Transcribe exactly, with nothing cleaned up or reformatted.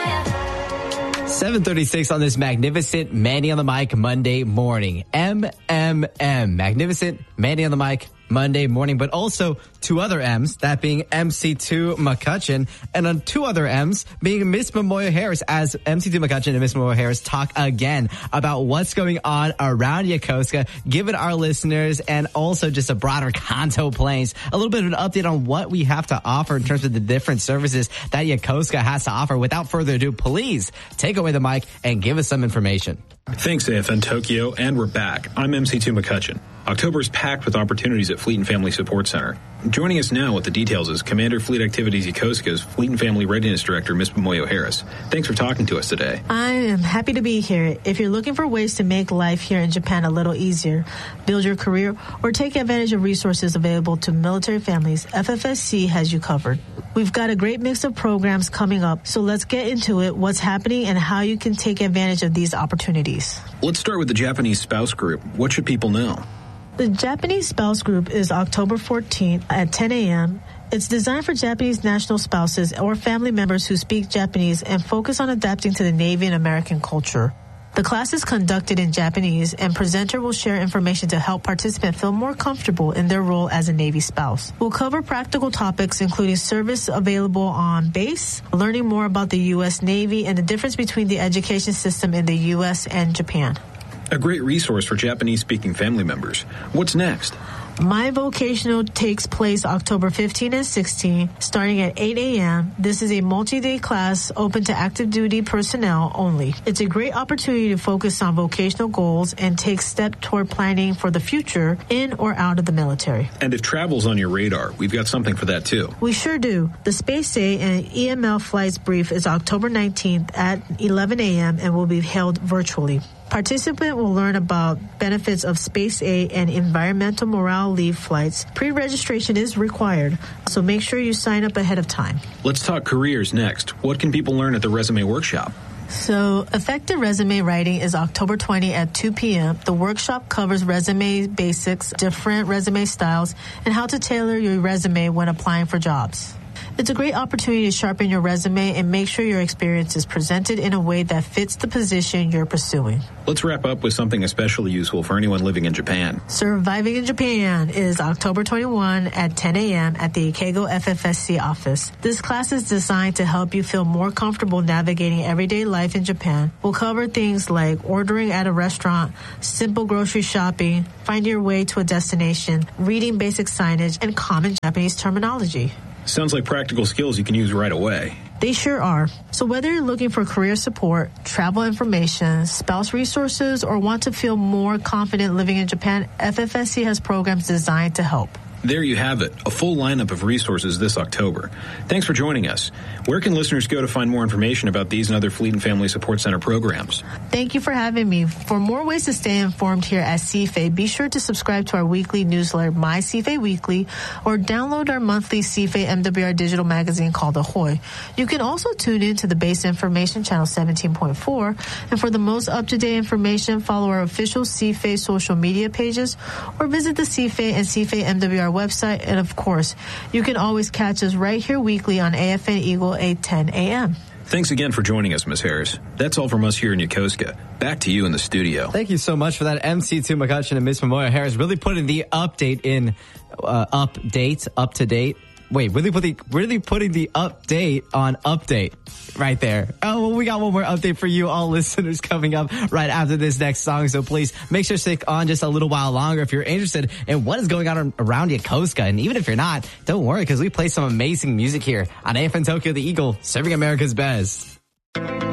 seven thirty-six on this magnificent Manny on the Mic Monday morning. M M M. Magnificent Manny on the Mic Monday morning, but also two other M's, that being M C two McCutcheon, and on two other M's being Miss Momoyo Harris, as M C two McCutcheon and Miss Momoyo Harris talk again about what's going on around Yokosuka, giving our listeners and also just a broader Kanto Plains a little bit of an update on what we have to offer in terms of the different services that Yokosuka has to offer. Without further ado, please take away the mic and give us some information. Thanks, A F N Tokyo, and we're back. I'm M C two McCutcheon. October is packed with opportunities at Fleet and Family Support Center. Joining us now with the details is Commander Fleet Activities Yokosuka's Fleet and Family Readiness Director, Miss Momoyo Harris. Thanks for talking to us today. I am happy to be here. If you're looking for ways to make life here in Japan a little easier, build your career, or take advantage of resources available to military families, F F S C has you covered. We've got a great mix of programs coming up, so let's get into it, what's happening, and how you can take advantage of these opportunities. Let's start with the Japanese Spouse Group. What should people know? The Japanese Spouse Group is October fourteenth at ten a.m. It's designed for Japanese national spouses or family members who speak Japanese and focus on adapting to the Navy and American culture. The class is conducted in Japanese, and presenter will share information to help participants feel more comfortable in their role as a Navy spouse. We'll cover practical topics including service available on base, learning more about the U S Navy, and the difference between the education system in the U S and Japan. A great resource for Japanese-speaking family members. What's next? My Vocational takes place October fifteenth and sixteenth, starting at eight a.m. This is a multi-day class open to active duty personnel only. It's a great opportunity to focus on vocational goals and take steps toward planning for the future in or out of the military. And if travel's on your radar, we've got something for that too. We sure do. The Space Day and E M L Flights Brief is October nineteenth at eleven a.m. and will be held virtually. Participants will learn about benefits of Space Aid and environmental morale leave flights. Pre-registration is required, so make sure you sign up ahead of time. Let's talk careers next. What can people learn at the Resume Workshop? So, effective resume writing is October twentieth at two p.m. The workshop covers resume basics, different resume styles, and how to tailor your resume when applying for jobs. It's a great opportunity to sharpen your resume and make sure your experience is presented in a way that fits the position you're pursuing. Let's wrap up with something especially useful for anyone living in Japan. Surviving in Japan is October twenty-first at ten a.m. at the Ikego F F S C office. This class is designed to help you feel more comfortable navigating everyday life in Japan. We'll cover things like ordering at a restaurant, simple grocery shopping, finding your way to a destination, reading basic signage, and common Japanese terminology. Sounds like practical skills you can use right away. They sure are. So whether you're looking for career support, travel information, spouse resources, or want to feel more confident living in Japan, F F S C has programs designed to help. There you have it, a full lineup of resources this October. Thanks for joining us. Where can listeners go to find more information about these and other Fleet and Family Support Center programs? Thank you for having me. For more ways to stay informed here at C F A, be sure to subscribe to our weekly newsletter, My C F A Weekly, or download our monthly C F A M W R digital magazine called Ahoy. You can also tune in to the Base Information Channel seventeen point four, and for the most up-to-date information, follow our official C F A social media pages, or visit the C F A and C F A M W R website. And of course, you can always catch us right here weekly on A F N Eagle eight ten a.m. Thanks again for joining us, Miz Harris. That's all from us here in Yokosuka. Back to you in the studio. Thank you so much for that, M C two McCutcheon and Miss Momoyo Harris. Really putting the update in, uh, update, up to date. Wait, really putting, really putting the update on update right there. Oh, well, we got one more update for you all listeners coming up right after this next song. So please make sure to stick on just a little while longer if you're interested in what is going on around Yokosuka. And even if you're not, don't worry, because we play some amazing music here on A F N Tokyo The Eagle, serving America's best.